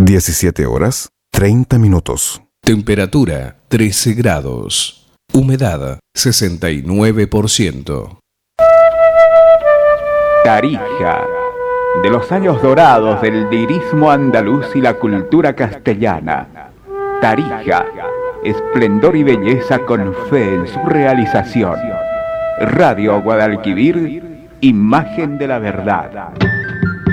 17 horas, 30 minutos. Temperatura 13 grados. Humedad 69%. Tarija, de los años dorados del lirismo andaluz y la cultura castellana. Tarija, esplendor y belleza con fe en su realización. Radio Guadalquivir, imagen de la verdad.